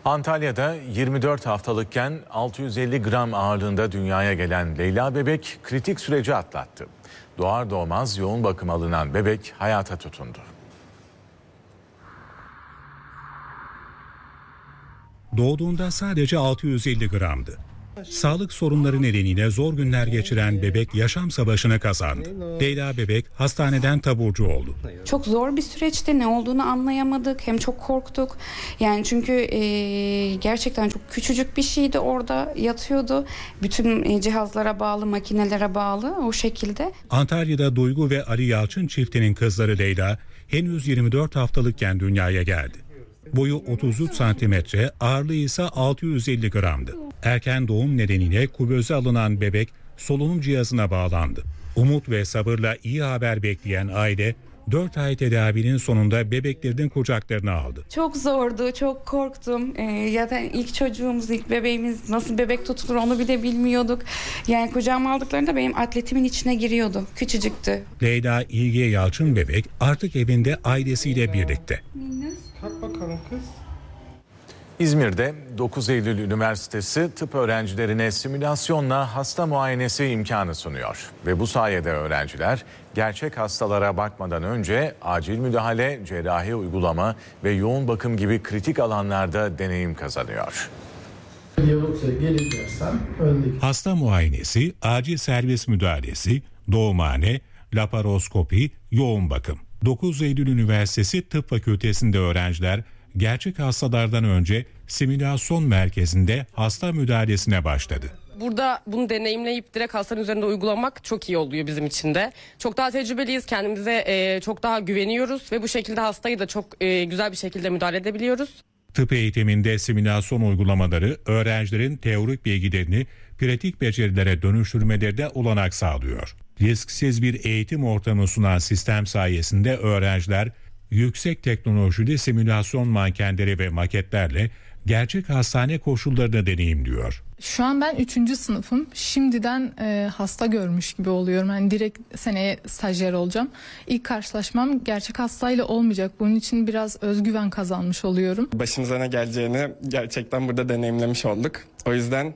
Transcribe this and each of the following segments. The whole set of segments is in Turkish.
Antalya'da 24 haftalıkken 650 gram ağırlığında dünyaya gelen Leyla bebek kritik süreci atlattı. Doğar doğmaz yoğun bakım alınan bebek hayata tutundu. Doğduğunda sadece 650 gramdı. Sağlık sorunları nedeniyle zor günler geçiren bebek yaşam savaşını kazandı. Leyla bebek hastaneden taburcu oldu. Çok zor bir süreçti. Ne olduğunu anlayamadık. Hem çok korktuk. Yani çünkü gerçekten çok küçücük bir şeydi, orada yatıyordu. Bütün cihazlara bağlı, makinelere bağlı o şekilde. Antalya'da Duygu ve Ali Yalçın çiftinin kızları Leyla henüz 24 haftalıkken dünyaya geldi. Boyu 33 santimetre, ağırlığı ise 650 gramdı. Erken doğum nedeniyle kuvöze alınan bebek solunum cihazına bağlandı. Umut ve sabırla iyi haber bekleyen aile 4 ay tedavinin sonunda bebeklerini kucaklarına aldı. Çok zordu, çok korktum. Zaten ilk çocuğumuz, ilk bebeğimiz nasıl bebek tutulur onu bile bilmiyorduk. Yani kucağıma aldıklarında benim atletimin içine giriyordu. Küçücüktü. Leyla İlge Yalçın bebek artık evinde ailesiyle birlikte. Kalk bakalım kız. İzmir'de 9 Eylül Üniversitesi tıp öğrencilerine simülasyonla hasta muayenesi imkanı sunuyor. Ve bu sayede öğrenciler gerçek hastalara bakmadan önce acil müdahale, cerrahi uygulama ve yoğun bakım gibi kritik alanlarda deneyim kazanıyor. Hasta muayenesi, acil servis müdahalesi, doğumhane, laparoskopi, yoğun bakım. 9 Eylül Üniversitesi Tıp Fakültesi'nde öğrenciler gerçek hastalardan önce simülasyon merkezinde hasta müdahalesine başladı. Burada bunu deneyimleyip direkt hastanın üzerinde uygulamak çok iyi oluyor bizim için de. Çok daha tecrübeliyiz, kendimize çok daha güveniyoruz ve bu şekilde hastayı da çok güzel bir şekilde müdahale edebiliyoruz. Tıp eğitiminde simülasyon uygulamaları öğrencilerin teorik bilgilerini pratik becerilere dönüştürmelerine olanak sağlıyor. Risksiz bir eğitim ortamı sunan sistem sayesinde öğrenciler yüksek teknolojili simülasyon mankenleri ve maketlerle gerçek hastane koşullarını deneyimliyor. Şu an ben 3. sınıfım. Şimdiden hasta görmüş gibi oluyorum. Yani direkt seneye stajyer olacağım. İlk karşılaşmam gerçek hastayla olmayacak. Bunun için biraz özgüven kazanmış oluyorum. Başımıza ne geleceğini gerçekten burada deneyimlemiş olduk. O yüzden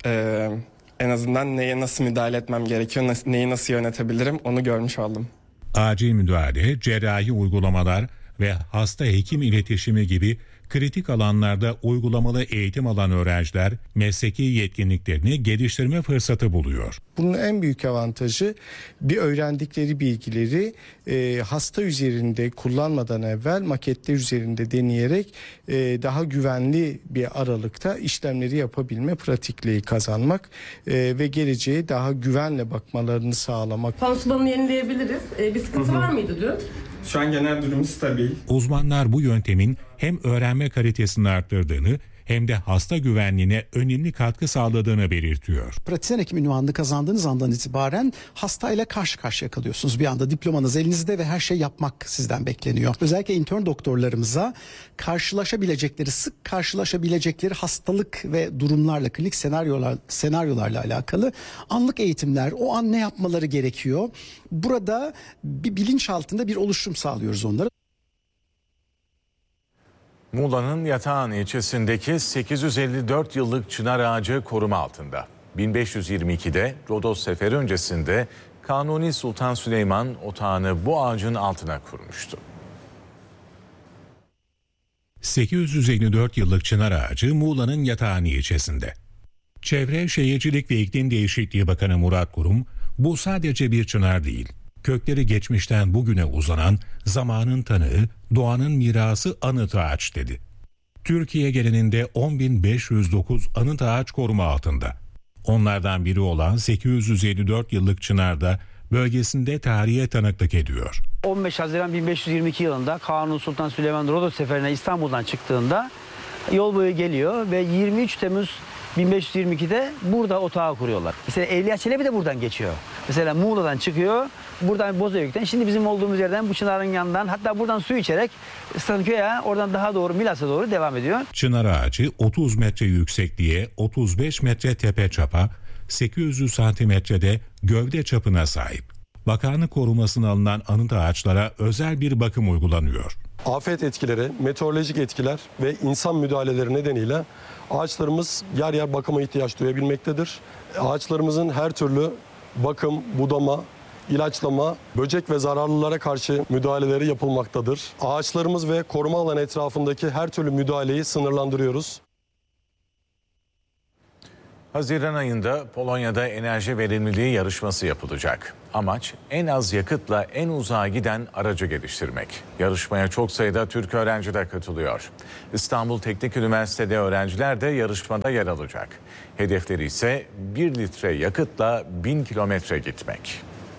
en azından neye nasıl müdahale etmem gerekiyor, neyi nasıl yönetebilirim onu görmüş oldum. Acil müdahale, cerrahi uygulamalar ve hasta hekim iletişimi gibi kritik alanlarda uygulamalı eğitim alan öğrenciler mesleki yetkinliklerini geliştirme fırsatı buluyor. Bunun en büyük avantajı bir öğrendikleri bilgileri hasta üzerinde kullanmadan evvel maketler üzerinde deneyerek daha güvenli bir aralıkta işlemleri yapabilme pratikliği kazanmak ve geleceğe daha güvenle bakmalarını sağlamak. Pansumanını yenileyebiliriz. Bir sıkıntı var mıydı dün? Şu an genel durumu stabil. Uzmanlar bu yöntemin hem öğrenme kalitesini arttırdığını hem de hasta güvenliğine önemli katkı sağladığını belirtiyor. Pratisyen hekim ünvanını kazandığınız andan itibaren hastayla karşı karşıya kalıyorsunuz. Bir anda diplomanız elinizde ve her şey yapmak sizden bekleniyor. Özellikle intern doktorlarımıza sık karşılaşabilecekleri hastalık ve durumlarla, klinik senaryolarla alakalı anlık eğitimler, o an ne yapmaları gerekiyor? Burada bir bilinç altında bir oluşum sağlıyoruz onlara. Muğla'nın Yatağan ilçesindeki 854 yıllık çınar ağacı koruma altında. 1522'de Rodos Seferi öncesinde Kanuni Sultan Süleyman otağını bu ağacın altına kurmuştu. 854 yıllık çınar ağacı Muğla'nın Yatağan ilçesinde. Çevre, Şehircilik ve İklim Değişikliği Bakanı Murat Kurum, bu sadece bir çınar değil. Kökleri geçmişten bugüne uzanan zamanın tanığı, doğanın mirası anıt ağaç dedi. Türkiye genelinde 10.509 anıt ağaç koruma altında. Onlardan biri olan 854 yıllık çınar da bölgesinde tarihe tanıklık ediyor. 15 Haziran 1522 yılında Kanuni Sultan Süleyman Rodos seferine İstanbul'dan çıktığında yol boyu geliyor ve 23 Temmuz 1522'de burada otağı kuruyorlar. Mesela Evliya Çelebi de buradan geçiyor. Mesela Muğla'dan çıkıyor, buradan Bozüyük'ten, şimdi bizim olduğumuz yerden bu çınarın yanından, hatta buradan su içerek Stanköy'e, oradan daha doğru Milas'a doğru devam ediyor. Çınar ağacı 30 metre yüksekliğe, 35 metre tepe çapa, 800 santimetrede gövde çapına sahip. Bakanlık korumasına alınan anıt ağaçlara özel bir bakım uygulanıyor. afet etkileri, meteorolojik etkiler ve insan müdahaleleri nedeniyle ağaçlarımız yer yer bakıma ihtiyaç duyabilmektedir. Ağaçlarımızın her türlü bakım, budama, ilaçlama, böcek ve zararlılara karşı müdahaleleri yapılmaktadır. Ağaçlarımız ve koruma alanı etrafındaki her türlü müdahaleyi sınırlandırıyoruz. Haziran ayında Polonya'da enerji verimliliği yarışması yapılacak. Amaç en az yakıtla en uzağa giden aracı geliştirmek. Yarışmaya çok sayıda Türk öğrenci de katılıyor. İstanbul Teknik Üniversitede öğrenciler de yarışmada yer alacak. Hedefleri ise 1 litre yakıtla 1000 kilometre gitmek.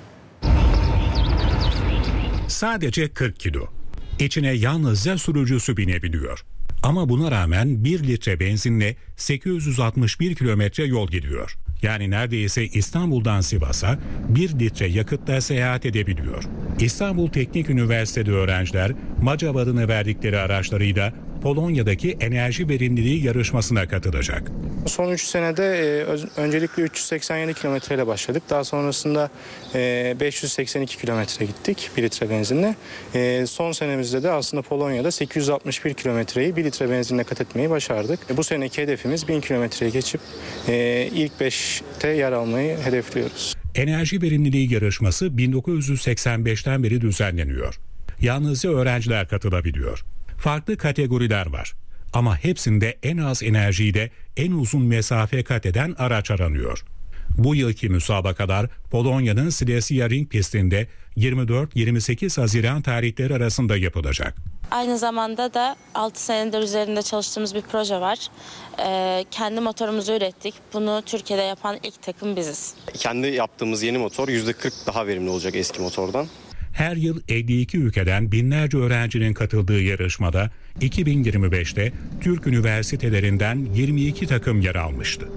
Sadece 40 kilo. İçine yalnızca sürücüsü binebiliyor. Ama buna rağmen 1 litre benzinle 861 kilometre yol gidiyor. Yani neredeyse İstanbul'dan Sivas'a 1 litre yakıtla seyahat edebiliyor. İstanbul Teknik Üniversitede öğrenciler Macav adını verdikleri araçlarıyla Polonya'daki enerji verimliliği yarışmasına katılacak. Son 3 senede öncelikle 387 kilometreyle başladık. Daha sonrasında 582 kilometre gittik 1 litre benzinle. Son senemizde de aslında Polonya'da 861 kilometreyi 1 litre benzinle kat etmeyi başardık. Bu seneki hedefimiz 1000 kilometreye geçip ilk 5'te yer almayı hedefliyoruz. Enerji verimliliği yarışması 1985'ten beri düzenleniyor. Yalnızca öğrenciler katılabiliyor. Farklı kategoriler var. Ama hepsinde en az enerjiyle en uzun mesafe kat eden araç aranıyor. Bu yılki müsabakalar Polonya'nın Silesia Ring pistinde 24-28 Haziran tarihleri arasında yapılacak. Aynı zamanda da 6 senedir üzerinde çalıştığımız bir proje var. Kendi motorumuzu ürettik. Bunu Türkiye'de yapan ilk takım biziz. Kendi yaptığımız yeni motor %40 daha verimli olacak eski motordan. Her yıl 52 ülkeden binlerce öğrencinin katıldığı yarışmada 2025'te Türk üniversitelerinden 22 takım yer almıştı.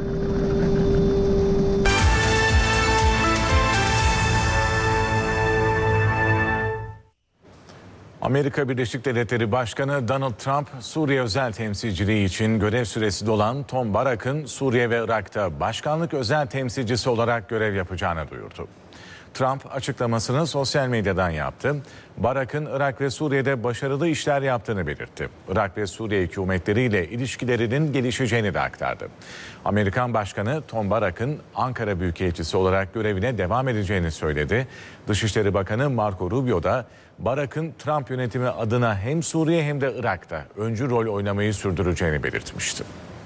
Amerika Birleşik Devletleri Başkanı Donald Trump, Suriye özel temsilciliği için görev süresi dolan Tom Barak'ın Suriye ve Irak'ta başkanlık özel temsilcisi olarak görev yapacağını duyurdu. Trump açıklamasını sosyal medyadan yaptı. Barak'ın Irak ve Suriye'de başarılı işler yaptığını belirtti. Irak ve Suriye hükümetleriyle ilişkilerinin gelişeceğini de aktardı. Amerikan Başkanı Tom Barak'ın Ankara Büyükelçisi olarak görevine devam edeceğini söyledi. Dışişleri Bakanı Marco Rubio da Barak'ın Trump yönetimi adına hem Suriye hem de Irak'ta öncü rol oynamayı sürdüreceğini belirtmişti.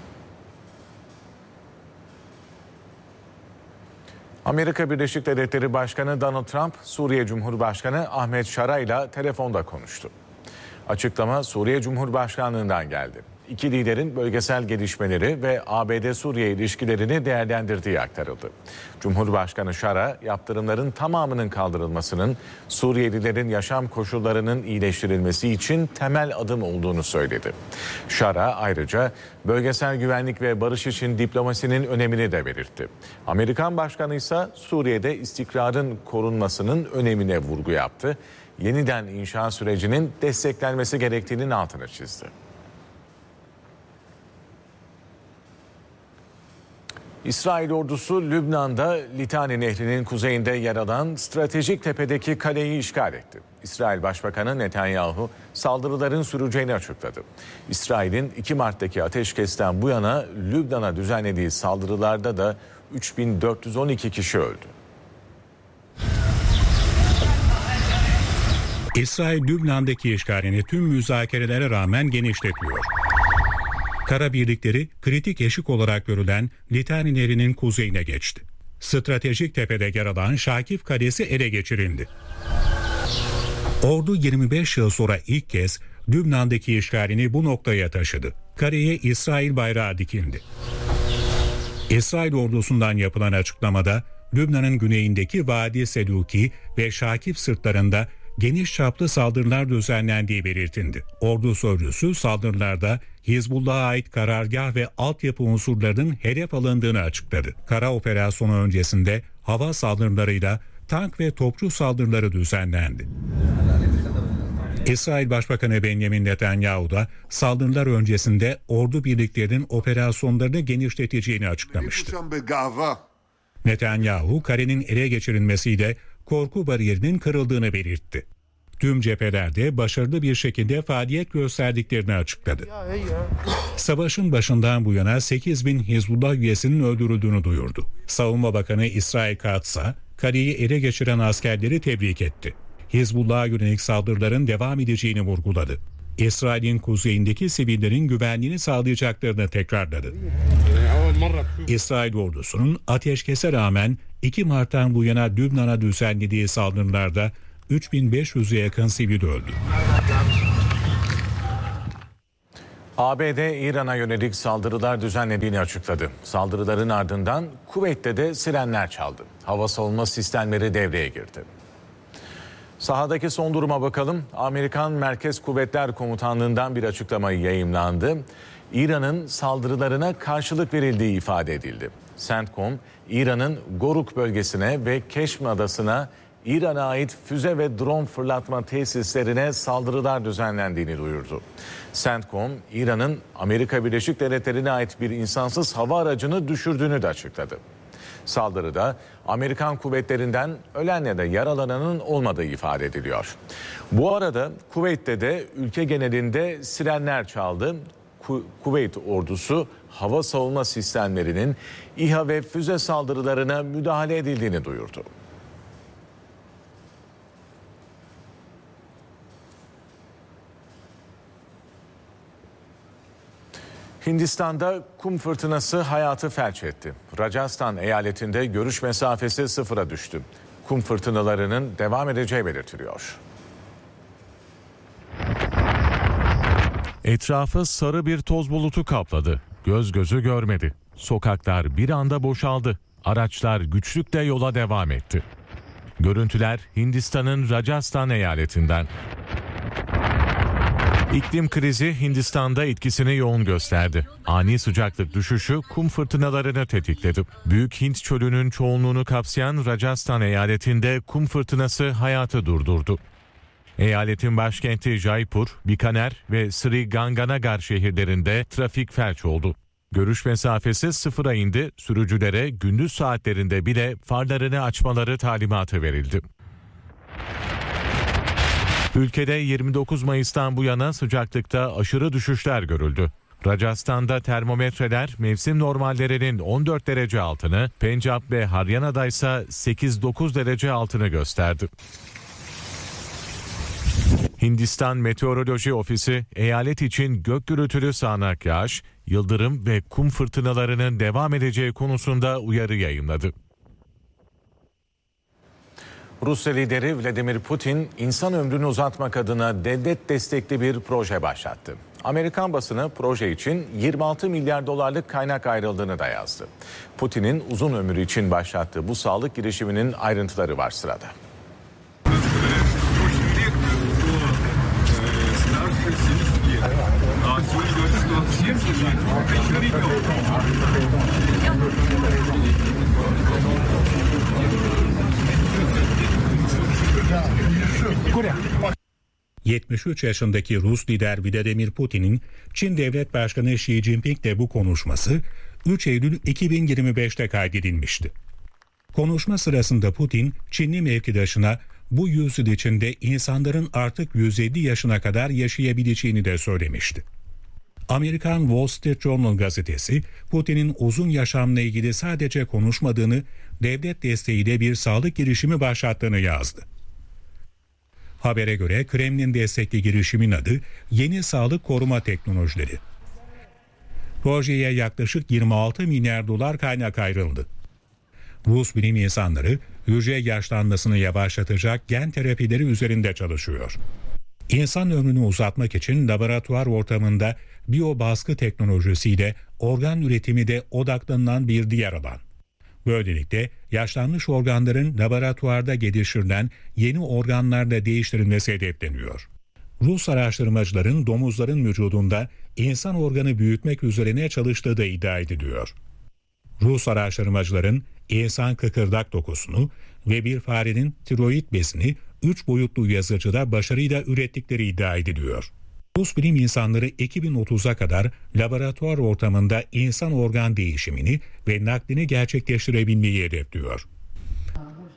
Amerika Birleşik Devletleri Başkanı Donald Trump, Suriye Cumhurbaşkanı Ahmet Şara ile telefonda konuştu. Açıklama Suriye Cumhurbaşkanlığından geldi. İki liderin bölgesel gelişmeleri ve ABD-Suriye ilişkilerini değerlendirdiği aktarıldı. Cumhurbaşkanı Şara, yaptırımların tamamının kaldırılmasının Suriyelilerin yaşam koşullarının iyileştirilmesi için temel adım olduğunu söyledi. Şara ayrıca bölgesel güvenlik ve barış için diplomasinin önemini de belirtti. Amerikan Başkanı ise Suriye'de istikrarın korunmasının önemine vurgu yaptı. Yeniden inşa sürecinin desteklenmesi gerektiğinin altını çizdi. İsrail ordusu Lübnan'da Litani Nehri'nin kuzeyinde yer alan stratejik tepedeki kaleyi işgal etti. İsrail Başbakanı Netanyahu saldırıların süreceğini açıkladı. İsrail'in 2 Mart'taki ateşkesten bu yana Lübnan'a düzenlediği saldırılarda da 3412 kişi öldü. İsrail Lübnan'daki işgalini tüm müzakerelere rağmen genişletiyor. Kara birlikleri kritik eşik olarak görülen Litani Nehri'nin kuzeyine geçti. Stratejik tepede yer alan Şakif Kalesi ele geçirildi. Ordu 25 yıl sonra ilk kez Lübnan'daki işgalini bu noktaya taşıdı. Kaleye İsrail bayrağı dikildi. İsrail ordusundan yapılan açıklamada Lübnan'ın güneyindeki Vadi Seduki ve Şakif sırtlarında geniş çaplı saldırılar düzenlendiği belirtildi. Ordu sözcüsü saldırılarda Hizbullah'a ait karargah ve altyapı unsurlarının hedef alındığını açıkladı. Kara operasyonu öncesinde hava saldırılarıyla tank ve topçu saldırıları düzenlendi. İsrail Başbakanı Benjamin Netanyahu da saldırılar öncesinde ordu birliklerinin operasyonlarını genişleteceğini açıklamıştı. Netanyahu, kalenin ele geçirilmesiyle korku bariyerinin kırıldığını belirtti. tüm cephelerde başarılı bir şekilde faaliyet gösterdiklerini açıkladı. Savaşın başından bu yana 8.000 Hizbullah üyesinin öldürüldüğünü duyurdu. Savunma Bakanı İsrail Katz, kaleyi ele geçiren askerleri tebrik etti. Hizbullah'a yönelik saldırıların devam edeceğini vurguladı. İsrail'in kuzeyindeki sivillerin güvenliğini sağlayacaklarını tekrarladı. İsrail ordusunun ateşkese rağmen 2 Mart'tan bu yana Lübnan'a düzenlediği saldırılarda 3500'e yakın sivil öldü. ABD İran'a yönelik saldırılar düzenlediğini açıkladı. Saldırıların ardından Kuveyt'te de sirenler çaldı. Hava savunma sistemleri devreye girdi. Sahadaki son duruma bakalım. Amerikan Merkez Kuvvetler Komutanlığı'ndan bir açıklama yayımlandı. İran'ın saldırılarına karşılık verildiği ifade edildi. CENTCOM, İran'ın Goruk bölgesine ve Keşm Adası'na İran'a ait füze ve drone fırlatma tesislerine saldırılar düzenlendiğini duyurdu. CENTCOM, İran'ın Amerika Birleşik Devletleri'ne ait bir insansız hava aracını düşürdüğünü de açıkladı. Saldırıda Amerikan kuvvetlerinden ölen ya da yaralananın olmadığı ifade ediliyor. Bu arada Kuveyt'te de ülke genelinde sirenler çaldı. Kuveyt ordusu hava savunma sistemlerinin İHA ve füze saldırılarına müdahale edildiğini duyurdu. Hindistan'da kum fırtınası hayatı felç etti. Rajasthan eyaletinde görüş mesafesi sıfıra düştü. Kum fırtınalarının devam edeceği belirtiliyor. Etrafı sarı bir toz bulutu kapladı. Göz gözü görmedi. Sokaklar bir anda boşaldı. Araçlar güçlükle yola devam etti. Görüntüler Hindistan'ın Rajasthan eyaletinden. İklim krizi Hindistan'da etkisini yoğun gösterdi. Ani sıcaklık düşüşü kum fırtınalarını tetikledi. Büyük Hint çölünün çoğunluğunu kapsayan Rajasthan eyaletinde kum fırtınası hayatı durdurdu. Eyaletin başkenti Jaipur, Bikaner ve Sri Ganganagar şehirlerinde trafik felç oldu. Görüş mesafesi sıfıra indi, sürücülere gündüz saatlerinde bile farlarını açmaları talimatı verildi. Ülkede 29 Mayıs'tan bu yana sıcaklıkta aşırı düşüşler görüldü. Rajasthan'da termometreler mevsim normallerinin 14 derece altını, Pencap ve Haryana'da ise 8-9 derece altını gösterdi. Hindistan Meteoroloji Ofisi eyalet için gök gürültülü sağanak yağış, yıldırım ve kum fırtınalarının devam edeceği konusunda uyarı yayımladı. Rusya lideri Vladimir Putin, insan ömrünü uzatmak adına devlet destekli bir proje başlattı. Amerikan basını proje için 26 milyar dolarlık kaynak ayrıldığını da yazdı. Putin'in uzun ömrü için başlattığı bu sağlık girişiminin ayrıntıları var sırada. Kore. 73 yaşındaki Rus lider Vladimir Putin'in Çin Devlet Başkanı Xi Jinping'le bu konuşması 3 Eylül 2025'te kaydedilmişti. Konuşma sırasında Putin, Çinli mevkidaşına bu yüzyıl içinde insanların artık 150 yaşına kadar yaşayabileceğini de söylemişti. Amerikan Wall Street Journal gazetesi, Putin'in uzun yaşamla ilgili sadece konuşmadığını, devlet desteğiyle bir sağlık girişimi başlattığını yazdı. Habere göre Kremlin destekli girişimin adı Yeni Sağlık Koruma Teknolojileri. Projeye yaklaşık 26 milyar dolar kaynak ayrıldı. Rus bilim insanları hücre yaşlanmasını yavaşlatacak gen terapileri üzerinde çalışıyor. İnsan ömrünü uzatmak için laboratuvar ortamında biyobaskı teknolojisiyle organ üretimi de odaklanılan bir diğer alan. Böylelikle yaşlanmış organların laboratuvarda geliştirilen yeni organlarla değiştirilmesi hedefleniyor. Rus araştırmacıların domuzların vücudunda insan organı büyütmek üzerine çalıştığı da iddia ediliyor. Rus araştırmacıların insan kıkırdak dokusunu ve bir farenin tiroid bezini 3 boyutlu yazıcıda başarıyla ürettikleri iddia ediliyor. Rus bilim insanları 2030'a kadar laboratuvar ortamında insan organ değişimini ve naklini gerçekleştirebilmeyi hedefliyor.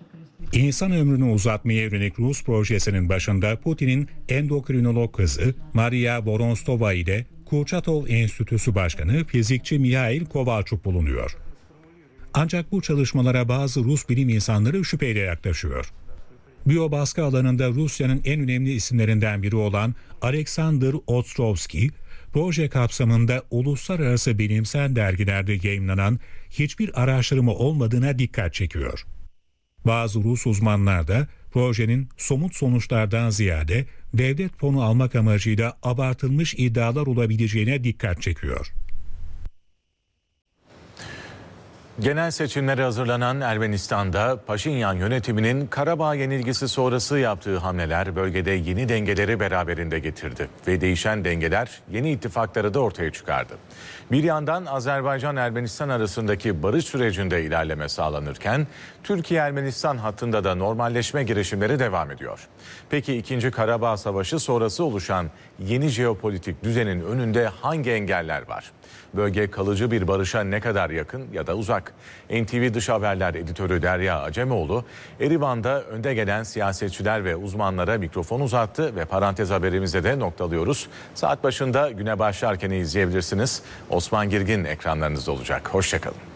İnsan ömrünü uzatmaya yönelik Rus projesinin başında Putin'in endokrinolog kızı Maria Vorontsova ile Kurchatov Enstitüsü Başkanı fizikçi Mihail Kovalchuk bulunuyor. Ancak bu çalışmalara bazı Rus bilim insanları şüpheyle yaklaşıyor. Biyobaskı alanında Rusya'nın en önemli isimlerinden biri olan Alexander Ostrovsky, proje kapsamında uluslararası bilimsel dergilerde yayımlanan hiçbir araştırma olmadığına dikkat çekiyor. Bazı Rus uzmanlar da projenin somut sonuçlardan ziyade devlet fonu almak amacıyla abartılmış iddialar olabileceğine dikkat çekiyor. Genel seçimlere hazırlanan Ermenistan'da Paşinyan yönetiminin Karabağ yenilgisi sonrası yaptığı hamleler bölgede yeni dengeleri beraberinde getirdi ve değişen dengeler yeni ittifakları da ortaya çıkardı. Bir yandan Azerbaycan-Ermenistan arasındaki barış sürecinde ilerleme sağlanırken Türkiye-Ermenistan hattında da normalleşme girişimleri devam ediyor. Peki 2. Karabağ Savaşı sonrası oluşan yeni jeopolitik düzenin önünde hangi engeller var? Bölge kalıcı bir barışa ne kadar yakın ya da uzak? NTV Dış Haberler editörü Derya Acemoğlu, Erivan'da önde gelen siyasetçiler ve uzmanlara mikrofon uzattı ve parantez haberimize de noktalıyoruz. Saat başında güne başlarken izleyebilirsiniz. Osman Girgin ekranlarınızda olacak. Hoşçakalın.